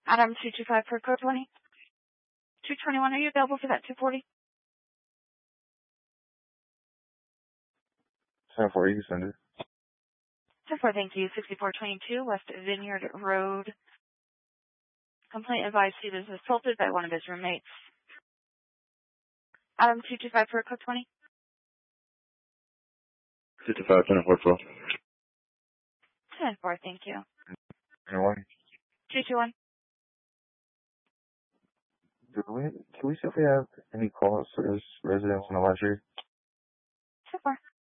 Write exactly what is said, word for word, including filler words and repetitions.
Adam two two five for code twenty. two twenty-one, are you available for that two forty? ten four, you can send it. ten four, thank you. sixty-four twenty-two West Vineyard Road. Complaint advised he was assaulted by one of his roommates. Adam two two five for code twenty. fifty-five, ten four, twelve. ten four, thank you. Anyone? two two one. Do we, can we see if we have any calls for this residence in the last year? ten four.